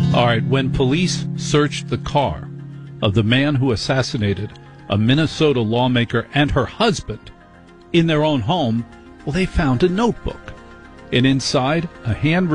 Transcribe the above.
All right, when police searched the car of the man who assassinated a Minnesota lawmaker and her husband in their own home, well, they found a notebook. And inside, a handwritten